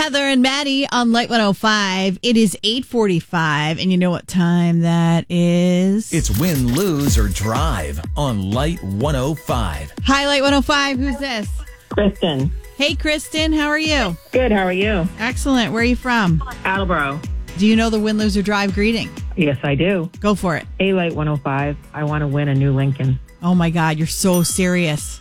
Heather and Maddie on Light 105. It is 8:45, and you know what time that is? It's Win, Lose, or Drive on Light 105. Hi, Light 105. Who's this? Kristen. Hey, Kristen. How are you? Good, how are you? Excellent. Where are you from? Attleboro. Do you know the Win, Lose, or Drive greeting? Yes, I do. Go for it. Hey, Light 105. I want to win a new Lincoln. Oh, my God. You're so serious.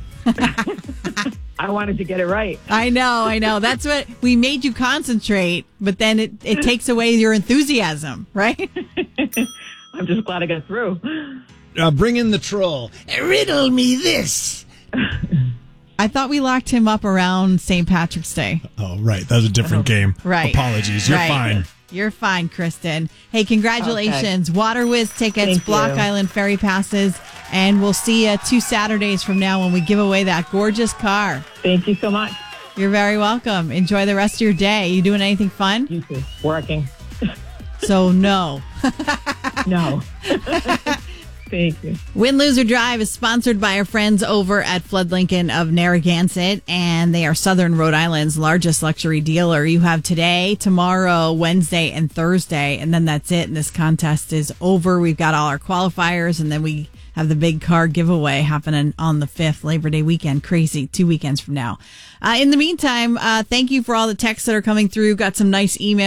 I wanted to get it right. I know. That's what we made you concentrate, but then it takes away your enthusiasm, right? I'm just glad I got through. Bring in the troll. Riddle me this. I thought we locked him up around St. Patrick's Day. Oh, right. That was a different game. Right. Apologies. You're Right. fine. You're fine, Kristen. Hey, congratulations. Okay. Water Whiz tickets, Thank Block you. Island Ferry passes, and we'll see you 2 Saturdays from now when we give away that gorgeous car. Thank you so much. You're very welcome. Enjoy the rest of your day. You doing anything fun? You too. Working. So, no. No. Thank you. Win, Lose, or Drive is sponsored by our friends over at Flood Lincoln of Narragansett, and they are Southern Rhode Island's largest luxury dealer. You have today, tomorrow, Wednesday, and Thursday, and then that's it, and this contest is over. We've got all our qualifiers, and then we have the big car giveaway happening on the 5th, Labor Day weekend. Crazy, 2 weekends from now. In the meantime, thank you for all the texts that are coming through. Got some nice emails.